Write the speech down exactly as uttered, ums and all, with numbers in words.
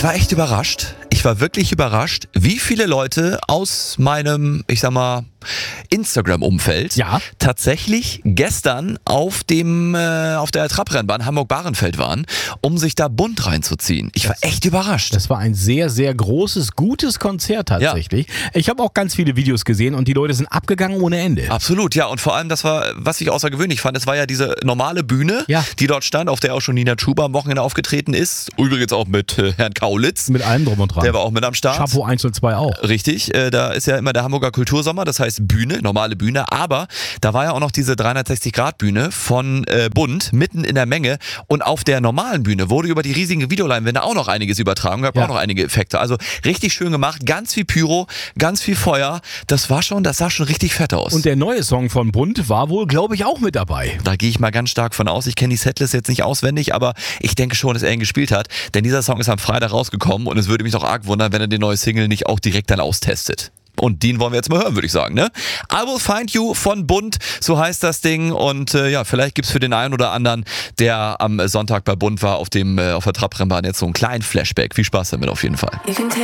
Ich war echt überrascht. Ich war wirklich überrascht, wie viele Leute aus meinem, ich sag mal, Instagram-Umfeld Ja. tatsächlich gestern auf dem äh, auf der Trabrennbahn Hamburg-Bahrenfeld waren, um sich da bunt reinzuziehen. Ich war echt überrascht. Das war ein sehr, sehr großes, gutes Konzert tatsächlich. Ich habe auch ganz viele Videos gesehen und die Leute sind abgegangen ohne Ende. Absolut, ja. Und vor allem, das war, was ich außergewöhnlich fand, es war ja diese normale Bühne, Ja. die dort stand, auf der auch schon Nina Chuba am Wochenende aufgetreten ist. Übrigens auch mit äh, Herrn Kaulitz. Mit allem drum und dran. Der war auch mit am Start. Chapeau eins und zwei auch. Richtig, äh, da ist ja immer der Hamburger Kultursommer, das heißt Bühne, normale Bühne, aber da war ja auch noch diese dreihundertsechzig Grad Bühne von äh, Bund, mitten in der Menge, und auf der normalen Bühne wurde über die riesigen Videoleinwände auch noch einiges übertragen, gab Ja. auch noch einige Effekte, also richtig schön gemacht, ganz viel Pyro, ganz viel Feuer, das war schon, das sah schon richtig fett aus. Und der neue Song von Bund war wohl, glaube ich, auch mit dabei. Da gehe ich mal ganz stark von aus. Ich kenne die Setlist jetzt nicht auswendig, aber ich denke schon, dass er ihn gespielt hat. Denn dieser Song ist am Freitag rausgekommen und es würde mich doch arg wundern, wenn er den neuen Single nicht auch direkt dann austestet. Und den wollen wir jetzt mal hören, würde ich sagen, ne? I Will Find You von Bund, so heißt das Ding. Und äh, ja, vielleicht gibt's für den einen oder anderen, der am Sonntag bei Bund war, auf dem äh, auf der Trabrennbahn jetzt so einen kleinen Flashback. Viel Spaß damit auf jeden Fall.